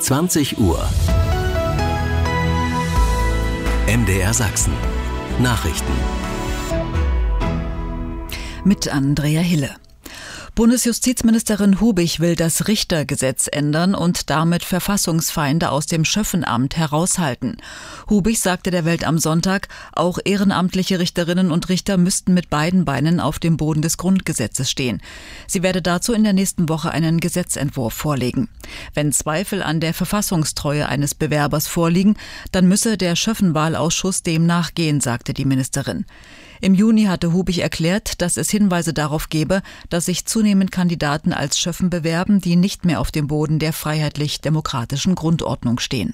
20 Uhr. MDR Sachsen. Nachrichten. Mit Andrea Hille. Bundesjustizministerin Hubig will das Richtergesetz ändern und damit Verfassungsfeinde aus dem Schöffenamt heraushalten. Hubig sagte der Welt am Sonntag, auch ehrenamtliche Richterinnen und Richter müssten mit beiden Beinen auf dem Boden des Grundgesetzes stehen. Sie werde dazu in der nächsten Woche einen Gesetzentwurf vorlegen. Wenn Zweifel an der Verfassungstreue eines Bewerbers vorliegen, dann müsse der Schöffenwahlausschuss dem nachgehen, sagte die Ministerin. Im Juni hatte Hubig erklärt, dass es Hinweise darauf gebe, dass sich zunehmend Kandidaten als Schöffen bewerben, die nicht mehr auf dem Boden der freiheitlich-demokratischen Grundordnung stehen.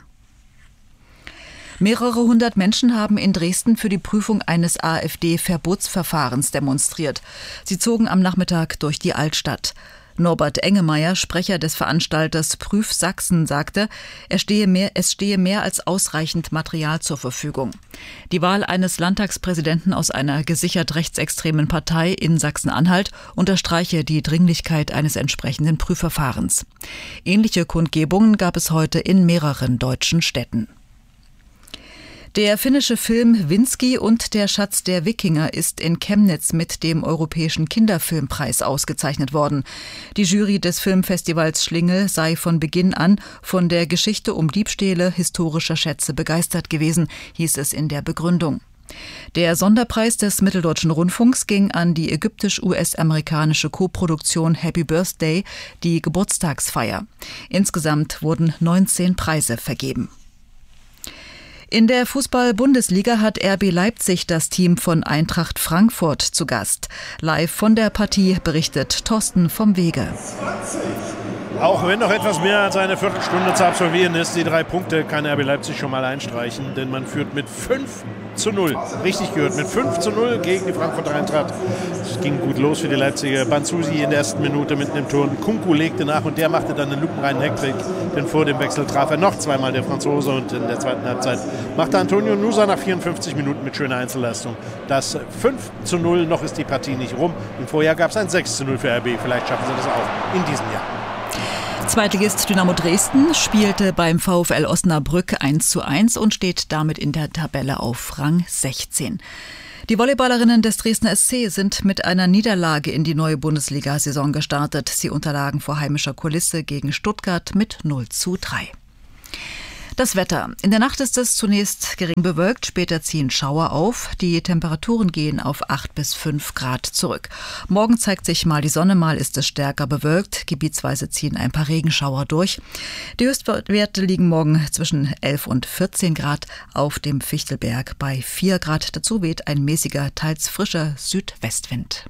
Mehrere hundert Menschen haben in Dresden für die Prüfung eines AfD-Verbotsverfahrens demonstriert. Sie zogen am Nachmittag durch die Altstadt. Norbert Engemeyer, Sprecher des Veranstalters Prüf Sachsen, sagte, es stehe mehr als ausreichend Material zur Verfügung. Die Wahl eines Landtagspräsidenten aus einer gesichert rechtsextremen Partei in Sachsen-Anhalt unterstreiche die Dringlichkeit eines entsprechenden Prüfverfahrens. Ähnliche Kundgebungen gab es heute in mehreren deutschen Städten. Der finnische Film Vinski und der Schatz der Wikinger ist in Chemnitz mit dem Europäischen Kinderfilmpreis ausgezeichnet worden. Die Jury des Filmfestivals Schlingel sei von Beginn an von der Geschichte um Diebstähle historischer Schätze begeistert gewesen, hieß es in der Begründung. Der Sonderpreis des Mitteldeutschen Rundfunks ging an die ägyptisch-US-amerikanische Koproduktion Happy Birthday, die Geburtstagsfeier. Insgesamt wurden 19 Preise vergeben. In der Fußball-Bundesliga hat RB Leipzig das Team von Eintracht Frankfurt zu Gast. Live von der Partie berichtet Thorsten vom Wege. Auch wenn noch etwas mehr als eine Viertelstunde zu absolvieren ist, die 3 Punkte kann RB Leipzig schon mal einstreichen, denn man führt mit 5:0. Richtig gehört, mit 5:0 gegen die Frankfurter Eintracht. Es ging gut los für die Leipziger. Banzusi in der ersten Minute mitten im Tor. Kunku legte nach und der machte dann einen lupenreinen Hattrick, denn vor dem Wechsel traf er noch zweimal der Franzose und in der zweiten Halbzeit machte Antonio Nusa nach 54 Minuten mit schöner Einzelleistung das 5:0. Noch ist die Partie nicht rum. Im Vorjahr gab es ein 6:0 für RB. Vielleicht schaffen sie das auch in diesem Jahr. Zweitligist Dynamo Dresden spielte beim VfL Osnabrück 1:1 und steht damit in der Tabelle auf Rang 16. Die Volleyballerinnen des Dresdner SC sind mit einer Niederlage in die neue Bundesliga-Saison gestartet. Sie unterlagen vor heimischer Kulisse gegen Stuttgart mit 0:3. Das Wetter. In der Nacht ist es zunächst gering bewölkt, später ziehen Schauer auf. Die Temperaturen gehen auf 8 bis 5 Grad zurück. Morgen zeigt sich mal die Sonne, mal ist es stärker bewölkt. Gebietsweise ziehen ein paar Regenschauer durch. Die Höchstwerte liegen morgen zwischen 11 und 14 Grad, auf dem Fichtelberg bei 4 Grad. Dazu weht ein mäßiger, teils frischer Südwestwind.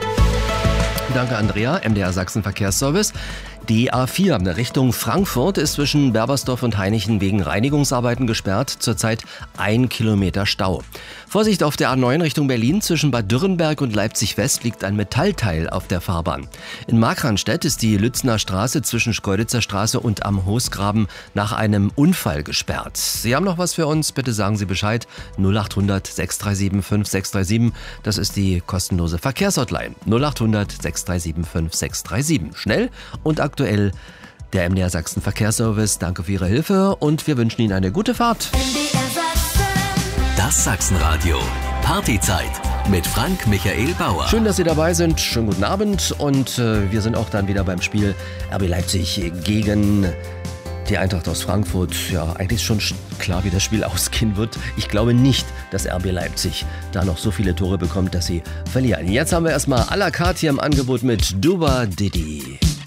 Danke, Andrea. MDR Sachsen Verkehrsservice. Die A4 Richtung Frankfurt ist zwischen Berbersdorf und Hainichen wegen Reinigungsarbeiten gesperrt. Zurzeit 1 Kilometer Stau. Vorsicht auf der A9 Richtung Berlin. Zwischen Bad Dürrenberg und Leipzig-West liegt ein Metallteil auf der Fahrbahn. In Markranstädt ist die Lützner Straße zwischen Schkeuditzer Straße und am Hoßgraben nach einem Unfall gesperrt. Sie haben noch was für uns? Bitte sagen Sie Bescheid. 0800 637 5637. Das ist die kostenlose Verkehrshotline. 0800 637 5637. Schnell und aktuell der MDR Sachsen Verkehrsservice. Danke für Ihre Hilfe und wir wünschen Ihnen eine gute Fahrt. Das Sachsenradio. Partyzeit mit Frank-Michael Bauer. Schön, dass Sie dabei sind. Schönen guten Abend und wir sind auch dann wieder beim Spiel RB Leipzig gegen die Eintracht aus Frankfurt. Ja, eigentlich ist schon klar, wie das Spiel ausgehen wird. Ich glaube nicht, dass RB Leipzig da noch so viele Tore bekommt, dass sie verlieren. Jetzt haben wir erstmal à la carte hier im Angebot mit Duba Didi.